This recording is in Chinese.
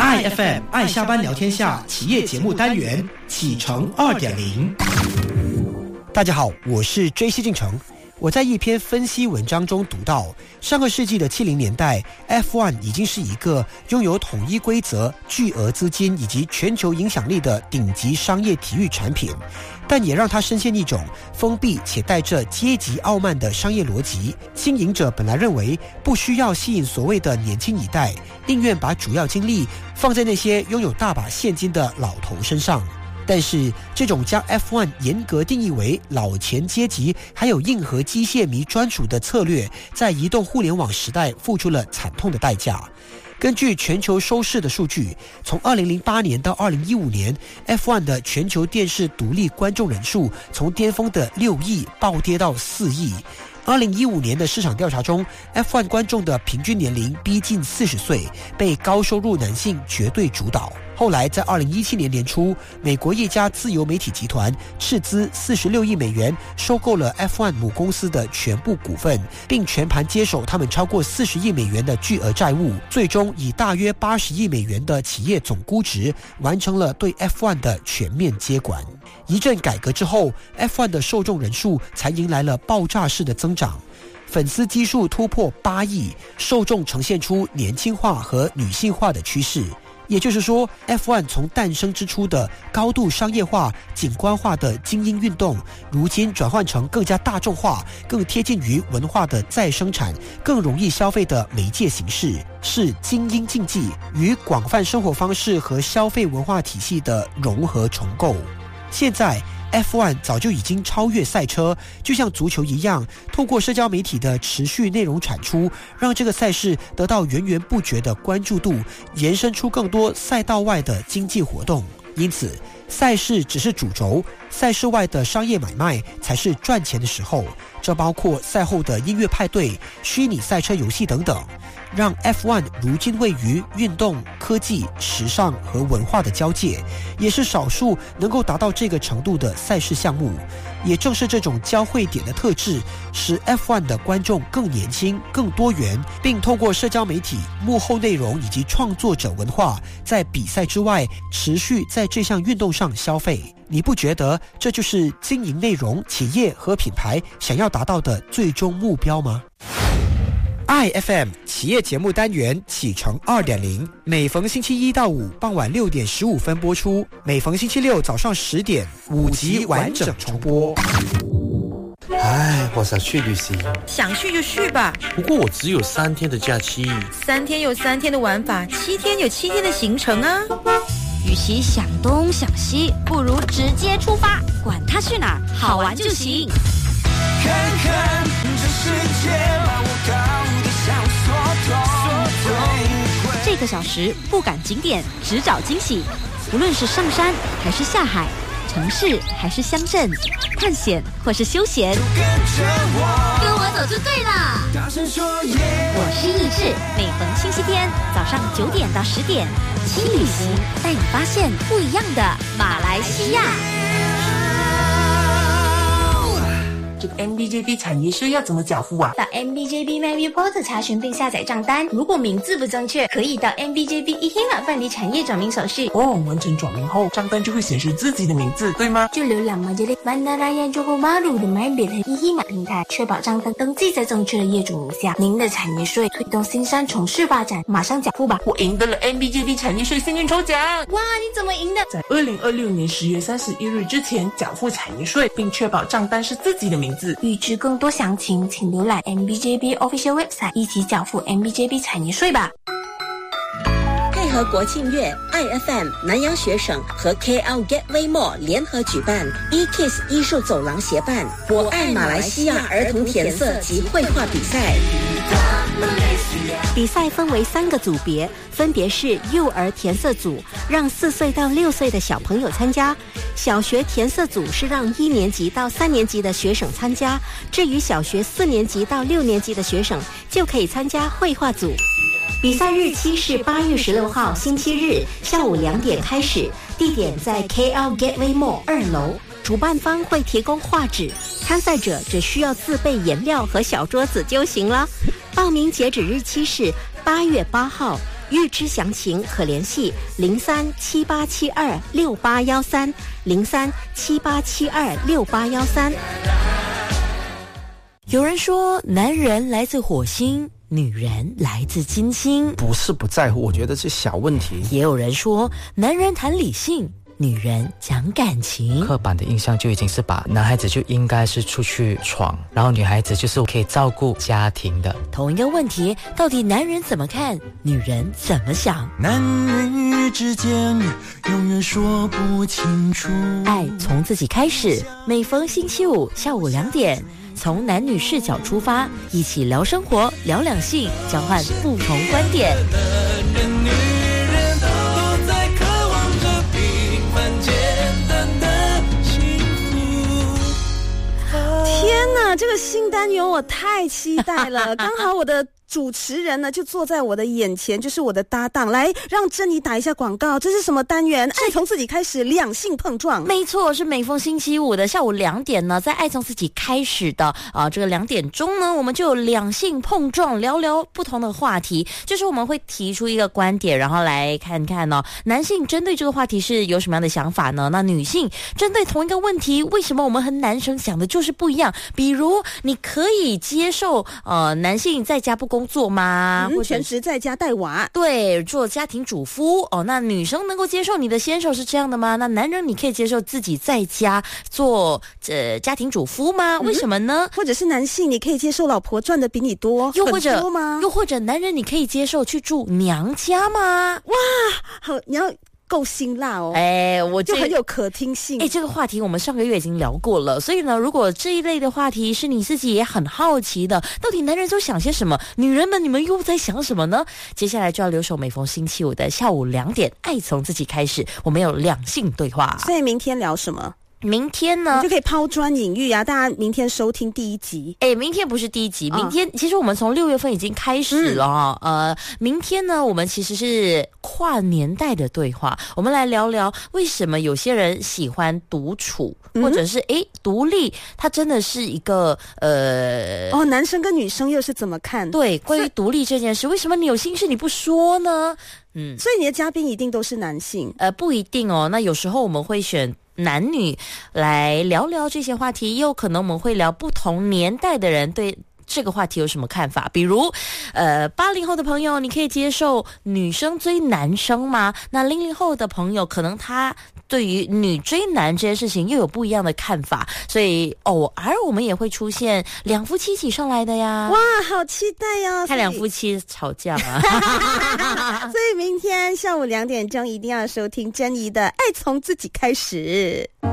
IFM 爱下班聊天下企业节目单元启程 2.0。 大家好，我是 JC 进程。我在一篇分析文章中读到，上个世纪的70年代 F1 已经是一个拥有统一规则、巨额资金以及全球影响力的顶级商业体育产品，但也让它深陷一种封闭且带着阶级傲慢的商业逻辑。经营者本来认为不需要吸引所谓的年轻一代，宁愿把主要精力放在那些拥有大把现金的老头身上。但是这种将 F1 严格定义为老钱阶级还有硬核机械迷专属的策略，在移动互联网时代付出了惨痛的代价。根据全球收视的数据，从2008年到2015年 F1 的全球电视独立观众人数从巅峰的6亿暴跌到4亿。2015年的市场调查中， F1 观众的平均年龄逼近40岁，被高收入男性绝对主导。后来在2017年年初，美国一家自由媒体集团斥资46亿美元收购了 F1 母公司的全部股份，并全盘接手他们超过40亿美元的巨额债务，最终以大约80亿美元的企业总估值完成了对 F1 的全面接管。一阵改革之后， F1 的受众人数才迎来了爆炸式的增长，粉丝基数突破8亿，受众呈现出年轻化和女性化的趋势。也就是说， F1 从诞生之初的高度商业化、景观化的精英运动，如今转换成更加大众化、更贴近于文化的再生产、更容易消费的媒介形式，是精英竞技与广泛生活方式和消费文化体系的融合重构。现在F1 早就已经超越赛车，就像足球一样，透过社交媒体的持续内容产出，让这个赛事得到源源不绝的关注度，延伸出更多赛道外的经济活动。因此，赛事只是主轴，赛事外的商业买卖才是赚钱的时候。这包括赛后的音乐派对、虚拟赛车游戏等等，让 F1 如今位于运动、科技、时尚和文化的交界，也是少数能够达到这个程度的赛事项目。也正是这种交汇点的特质，使 F1 的观众更年轻、更多元，并透过社交媒体、幕后内容以及创作者文化，在比赛之外持续在这项运动上消费。你不觉得这就是经营内容、企业和品牌想要达到的最终目标吗？IFM 企业节目单元启程 2.0， 每逢星期一到五傍晚6点15分播出，每逢星期六早上10点5集完整重播。 我想去旅行。 想去就去吧， 不过我只有3天的假期。 3天有3天的玩法，7天有7天的行程啊。 与其想东想西，不如直接出发，管它去哪儿，好玩就行。 看看这世界，把我搞得像缩头。 这个小时不赶景点，只找惊喜。无论是上山还是下海，城市还是乡镇，探险或是休闲，跟我走就对了。 大声说耶！ 我是意志，每逢星期天早上9点到10点，轻旅行带你发现不一样的马来西亚。 这个 MBJB 产业税要怎么缴付啊？ 到 MBJB MyReport 查询并下载账单，如果名字不正确，可以到 MBJB eHima 办理产业转名手续。 完成转名后，账单就会显示自己的名字，对吗？ 就浏览Majelis Bandaraya Johor Bahru 的 MyBit eHima 平台，确保账单登记在正确的业主名下。您的产业税推动新山城市发展，马上缴付吧！ 我赢得了 MBJB 产业税幸运抽奖！ 哇，你怎么赢的？ 在2026年10月31日之前缴付产业税，并确保账单是自己的名字。 预知更多详情，请浏览 MBJB Official Website， 一起缴付 MBJB 产业税吧。 配合国庆月 ，IFM 南洋学省和 KL Gateway Mall 联合举办 eKids 艺术走廊协办我爱马来西亚儿童填色及绘画比赛。 比赛分为3个组别，分别是幼儿填色组，让4岁到6岁的小朋友参加；小学填色组是让1年级到3年级的学生参加；至于小学4年级到6年级的学生，就可以参加绘画组。比赛日期是8月16号星期日下午2点开始，地点在 KL Gateway Mall 2楼。主办方会提供画纸，参赛者只需要自备颜料和小桌子就行了。报名截止日期是8月8号， 预知详情可联系0378726813 0378726813。 有人说，男人来自火星，女人来自金星。 不是不在乎，我觉得是小问题。 也有人说，男人谈理性，女人讲感情。 刻板的印象就已经是把男孩子就应该是出去闯，然后女孩子就是可以照顾家庭的。 同一个问题，到底男人怎么看，女人怎么想？ 男女之间永远说不清楚。 爱从自己开始，每逢星期五下午2点，从男女视角出发，一起聊生活，聊两性，交换不同观点。 天哪，这个新单元我太期待了！刚好我的主持人呢就坐在我的眼前，就是我的搭档。来，让珍妮打一下广告。这是什么单元？爱从自己开始，两性碰撞。 没错，是每逢星期五的下午2点呢，在爱从自己开始的这个2点钟呢，我们就有两性碰撞，聊聊不同的话题。就是我们会提出一个观点，然后来看看呢，男性针对这个话题是有什么样的想法呢？那女性针对同一个问题，为什么我们和男生想的就是不一样？比如，你可以接受男性在家不工作吗？或者全职在家带娃， 对，做家庭主妇那女生能够接受你的先生是这样的吗？那男人你可以接受自己在家做家庭主妇吗？为什么呢？ 或者是男性你可以接受老婆赚的比你多， 又或者很多吗？ 又或者男人你可以接受去住娘家吗？ 哇，好，你要够辛辣哦！ 我就很有可听性。 这个话题我们上个月已经聊过了，所以呢，如果这一类的话题是你自己也很好奇的，到底男人都想些什么？女人们，你们又在想什么呢？接下来就要留守每逢星期五的下午2点，爱从自己开始，我们有两性对话。 所以明天聊什么？ 明天呢， 你就可以抛砖引玉啊！大家明天收听第1集。 明天不是第1集，明天其实我们从6月份已经开始了明天呢，我们其实是跨年代的对话，我们来聊聊为什么有些人喜欢独处，或者是独立，它真的是一个男生跟女生又是怎么看？ 对，关于独立这件事，为什么你有心事你不说呢？ 所以你的嘉宾一定都是男性？ 不一定哦。那有时候我们会选男女来聊聊这些话题，也有可能我们会聊不同年代的人对这个话题有什么看法。比如80后的朋友，你可以接受女生追男生吗？那00后的朋友，可能他对于女追男这件事情又有不一样的看法，所以偶尔我们也会出现两夫妻一起上来的呀。 哇，好期待哦！ 看两夫妻吵架啊！ 所以明天下午2点钟一定要收听珍妮的《爱从自己开始》。